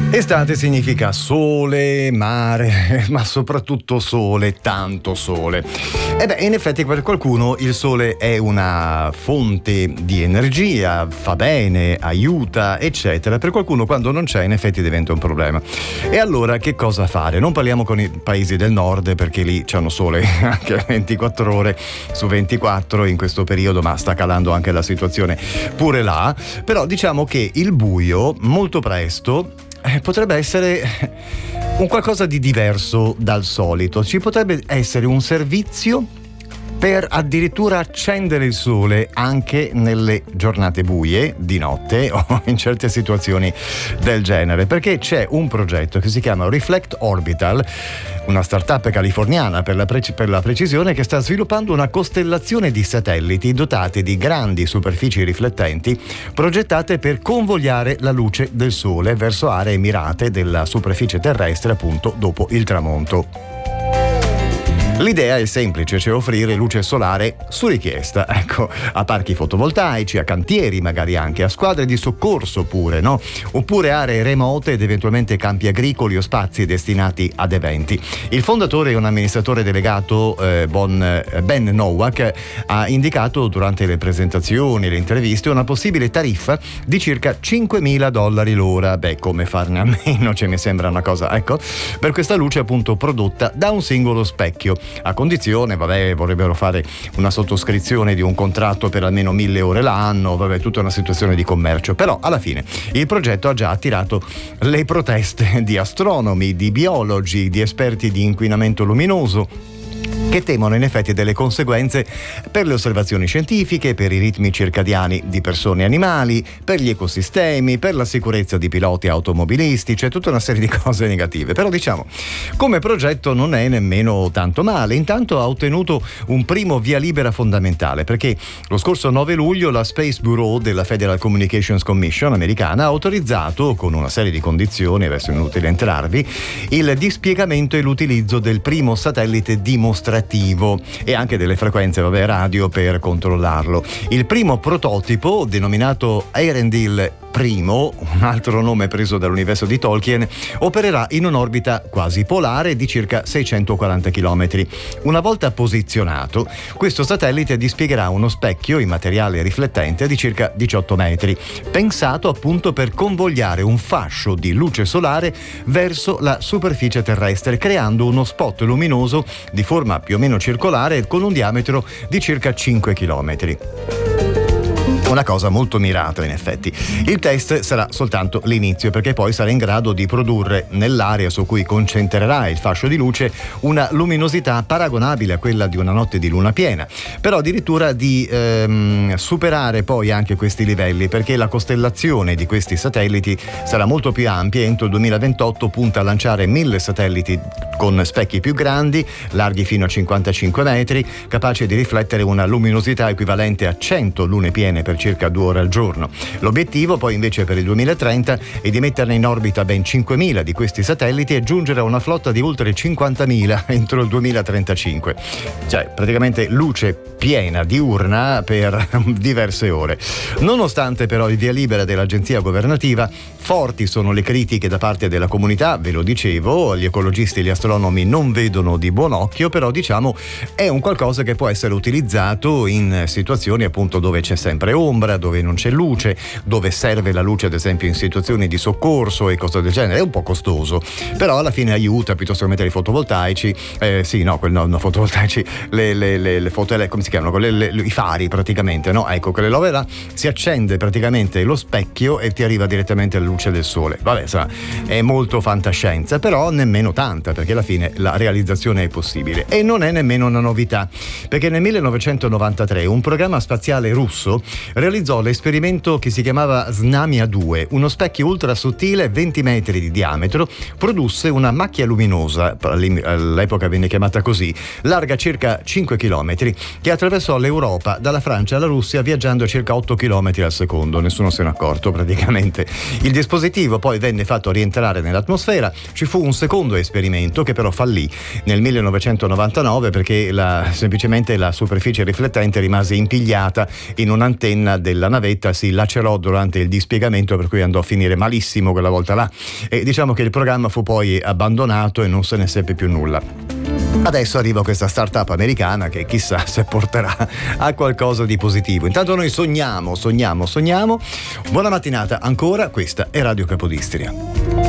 Estate significa sole, mare, ma soprattutto sole, tanto sole. E beh, in effetti per qualcuno il sole è una fonte di energia, fa bene, aiuta, eccetera. Per qualcuno quando non c'è in effetti diventa un problema. E allora che cosa fare? Non parliamo con i paesi del nord perché lì c'hanno sole anche 24 ore su 24 in questo periodo, ma sta calando anche la situazione pure là. Però diciamo che il buio molto presto potrebbe essere un qualcosa di diverso dal solito. Ci potrebbe essere un servizio per addirittura accendere il sole anche nelle giornate buie di notte o in certe situazioni del genere, perché c'è un progetto che si chiama Reflect Orbital, una startup californiana per la precisione, che sta sviluppando una costellazione di satelliti dotati di grandi superfici riflettenti progettate per convogliare la luce del sole verso aree mirate della superficie terrestre, appunto dopo il tramonto. L'idea è semplice, cioè offrire luce solare su richiesta, ecco, a parchi fotovoltaici, a cantieri magari anche, a squadre di soccorso pure, no? Oppure aree remote ed eventualmente campi agricoli o spazi destinati ad eventi. Il fondatore e un amministratore delegato, Ben Nowak, ha indicato durante le presentazioni e le interviste una possibile tariffa di circa $5.000 l'ora. Beh, come farne a meno, cioè mi sembra una cosa, ecco, per questa luce appunto prodotta da un singolo specchio. A condizione, vorrebbero fare una sottoscrizione di un contratto per almeno 1.000 ore l'anno, tutta una situazione di commercio. Però alla fine il progetto ha già attirato le proteste di astronomi, di biologi, di esperti di inquinamento luminoso, che temono in effetti delle conseguenze per le osservazioni scientifiche, per i ritmi circadiani di persone e animali, per gli ecosistemi, per la sicurezza di piloti automobilisti, c'è tutta una serie di cose negative. Però diciamo, come progetto non è nemmeno tanto male. Intanto ha ottenuto un primo via libera fondamentale, perché lo scorso 9 luglio la Space Bureau della Federal Communications Commission americana ha autorizzato, con una serie di condizioni, adesso è inutile entrarvi, il dispiegamento e l'utilizzo del primo satellite dimostrativo e anche delle frequenze radio per controllarlo. Il primo prototipo, denominato Eärendil I, un altro nome preso dall'universo di Tolkien, opererà in un'orbita quasi polare di circa 640 km. Una volta posizionato, questo satellite dispiegherà uno specchio in materiale riflettente di circa 18 metri, pensato appunto per convogliare un fascio di luce solare verso la superficie terrestre, creando uno spot luminoso di forma più o meno circolare con un diametro di circa 5 km. Una cosa molto mirata in effetti. Il test sarà soltanto l'inizio, perché poi sarà in grado di produrre nell'area su cui concentrerà il fascio di luce una luminosità paragonabile a quella di una notte di luna piena, però addirittura di superare poi anche questi livelli, perché la costellazione di questi satelliti sarà molto più ampia e entro il 2028 punta a lanciare 1.000 satelliti con specchi più grandi, larghi fino a 55 metri, capaci di riflettere una luminosità equivalente a 100 lune piene per circa 2 ore al giorno. L'obiettivo poi invece per il 2030 è di metterne in orbita ben 5.000 di questi satelliti e giungere a una flotta di oltre 50.000 entro il 2035. Cioè praticamente luce piena diurna per diverse ore. Nonostante però il via libera dell'agenzia governativa, forti sono le critiche da parte della comunità, ve lo dicevo, gli ecologisti e gli astronomi non vedono di buon occhio, però diciamo è un qualcosa che può essere utilizzato in situazioni appunto dove c'è sempre ombra, dove non c'è luce, dove serve la luce ad esempio in situazioni di soccorso e cose del genere. È un po' costoso, però alla fine aiuta, piuttosto che mettere i fotovoltaici, fotovoltaici, le foto, come si chiamano? I fari praticamente, no? Ecco, quelle robe là, si accende praticamente lo specchio e ti arriva direttamente la luce del sole. Vabbè, insomma, è molto fantascienza, però nemmeno tanta, perché alla fine la realizzazione è possibile. E non è nemmeno una novità, perché nel 1993 un programma spaziale russo realizzò l'esperimento che si chiamava Znamia 2, uno specchio ultra sottile 20 metri di diametro, produsse una macchia luminosa, all'epoca venne chiamata così, larga circa 5 km, che attraversò l'Europa dalla Francia alla Russia viaggiando a circa 8 km al secondo. Nessuno se n'è accorto praticamente. Il dispositivo poi venne fatto rientrare nell'atmosfera. Ci fu un secondo esperimento che però fallì nel 1999 perché semplicemente la superficie riflettente rimase impigliata in un'antenna cabina della navetta si lacerò durante il dispiegamento, per cui andò a finire malissimo quella volta là, e diciamo che il programma fu poi abbandonato e non se ne seppe più nulla. Adesso arriva questa startup americana che chissà se porterà a qualcosa di positivo. Intanto noi sogniamo. Buona mattinata ancora, questa è Radio Capodistria.